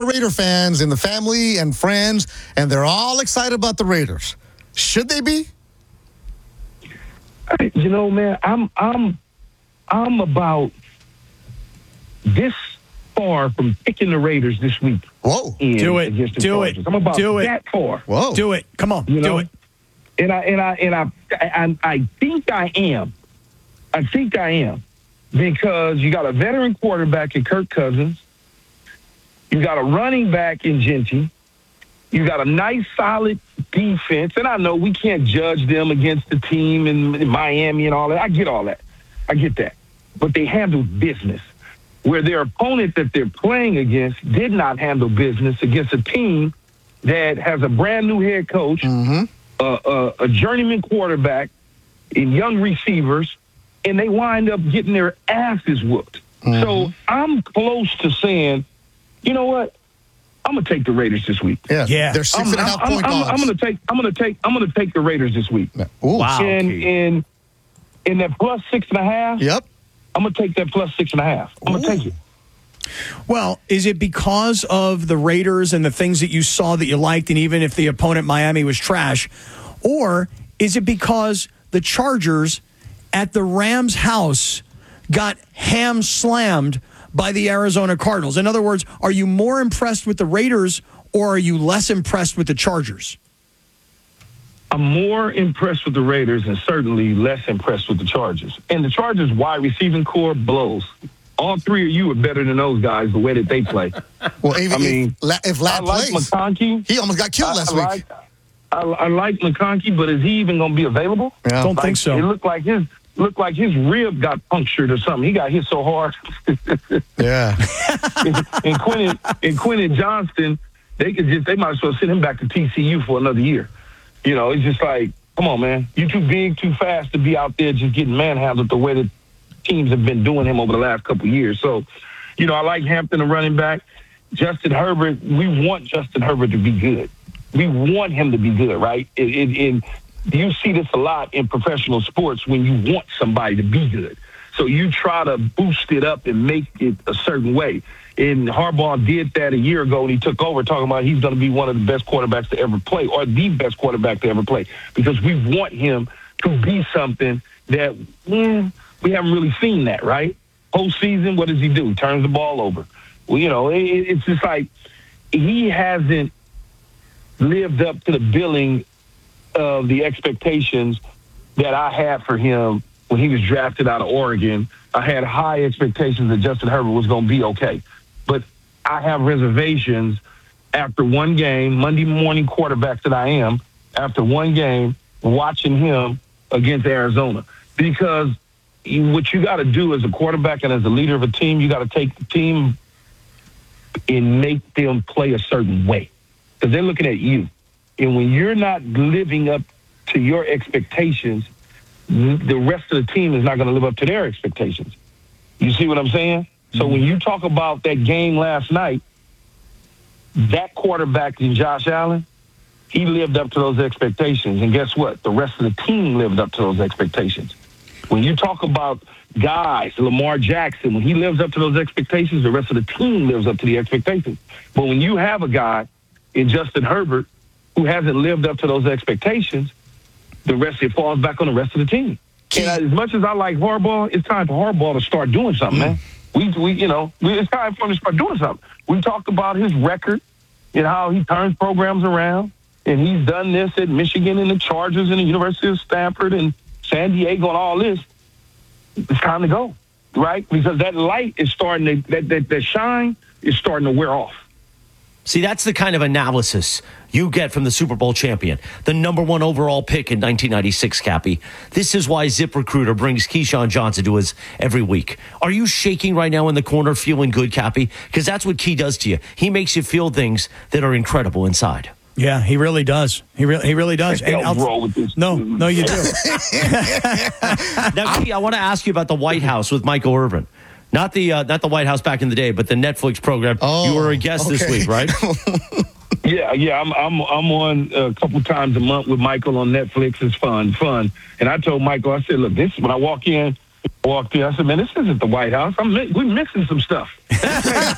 Raider fans in the family and friends, and they're all excited about the Raiders. Should they be? You know, man, I'm about this far from picking the Raiders this week. Whoa. Do it. I'm about that far. Whoa. Do it. Come on. Do it. And I think I am. I think I am. Because you got a veteran quarterback in Kirk Cousins. You got a running back in Genty. You got a nice, solid defense. And I know we can't judge them against the team in Miami and all that. I get all that. I get that. But they handled business. Where their opponent that they're playing against did not handle business against a team that has a brand-new head coach, a journeyman quarterback, and young receivers, and they wind up getting their asses whooped. So I'm close to saying, you know what? I'm gonna take the Raiders this week. Yeah. They're 6.5 point dogs. I'm gonna take the Raiders this week. Ooh. Wow. And in that plus 6.5. Yep. I'm gonna take that plus 6.5. I'm gonna take it. Well, is it because of the Raiders and the things that you saw that you liked, and even if the opponent Miami was trash, or is it because the Chargers at the Rams' house got ham-slammed by the Arizona Cardinals? In other words, are you more impressed with the Raiders or are you less impressed with the Chargers? I'm more impressed with the Raiders and certainly less impressed with the Chargers. And the Chargers' wide receiving core blows. All three of you are better than those guys the way that they play. Well, if Ladd I like plays, McConkey. he almost got killed last week. I like McConkey, but is he even going to be available? Yeah. Don't think so. It looked like his rib got punctured or something. He got hit so hard. Yeah. and Quentin Johnston, they might as well send him back to TCU for another year. You know, it's just like, come on, man. You're too big, too fast to be out there just getting manhandled the way that teams have been doing him over the last couple of years. So, you know, I like Hampton, the running back. Justin Herbert, we want Justin Herbert to be good. We want him to be good, right? And you see this a lot in professional sports when you want somebody to be good. So you try to boost it up and make it a certain way. And Harbaugh did that a year ago when he took over, talking about he's going to be one of the best quarterbacks to ever play, or the best quarterback to ever play, because we want him to be something that we haven't really seen that, right? Postseason, what does he do? Turns the ball over. Well, you know, it's just like he hasn't lived up to the billing of the expectations that I had for him when he was drafted out of Oregon. I had high expectations that Justin Herbert was going to be okay. But I have reservations after one game, Monday morning quarterback that I am, after one game, watching him against Arizona. Because what you got to do as a quarterback and as a leader of a team, you got to take the team and make them play a certain way. Because they're looking at you. And when you're not living up to your expectations, the rest of the team is not going to live up to their expectations. You see what I'm saying? So when you talk about that game last night, that quarterback in Josh Allen, he lived up to those expectations. And guess what? The rest of the team lived up to those expectations. When you talk about guys, Lamar Jackson, when he lives up to those expectations, the rest of the team lives up to the expectations. But when you have a guy in Justin Herbert who hasn't lived up to those expectations, the rest of it falls back on the rest of the team. And as much as I like Harbaugh, it's time for Harbaugh to start doing something, man. It's time for him to start doing something. We talked about his record and how he turns programs around, and he's done this at Michigan and the Chargers and the University of Stanford and San Diego and all this. It's time to go, right? Because that light is starting to, that shine is starting to wear off. See, that's the kind of analysis you get from the Super Bowl champion, the number one overall pick in 1996, Cappy. This is why ZipRecruiter brings Keyshawn Johnson to us every week. Are you shaking right now in the corner feeling good, Cappy? Because that's what Key does to you. He makes you feel things that are incredible inside. Yeah, he really does. He really does. Roll with this. No, you do. Now, Key, I want to ask you about the White House with Michael Irvin. Not the White House back in the day, but the Netflix program. You were a guest this week, right? Yeah. I'm on a couple times a month with Michael on Netflix. It's fun. And I told Michael, I said, look, this when I walked in, I said, man, this isn't the White House. We're missing some stuff.